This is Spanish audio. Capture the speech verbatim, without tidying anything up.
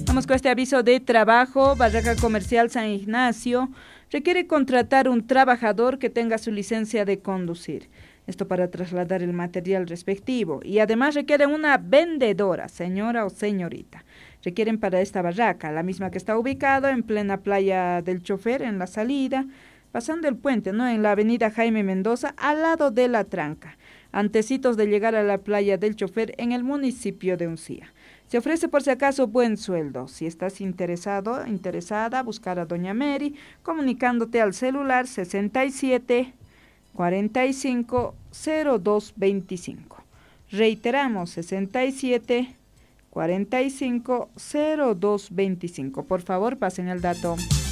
Vamos con este aviso de trabajo. Barraca Comercial San Ignacio requiere contratar un trabajador que tenga su licencia de conducir. Esto para trasladar el material respectivo. Y además requiere una vendedora, señora o señorita. Requieren para esta barraca, la misma que está ubicada en plena playa del Chofer, en la salida, pasando el puente, ¿no? En la avenida Jaime Mendoza, al lado de la Tranca, antecitos de llegar a la playa del Chofer en el municipio de Uncía. Se ofrece por si acaso buen sueldo. Si estás interesado, interesada, buscar a doña Mary, comunicándote al celular sesenta y siete cuarenta y cinco cero dos veinticinco. Reiteramos, sesenta y siete cuarenta y cinco cero dos veinticinco. Por favor, pasen el dato.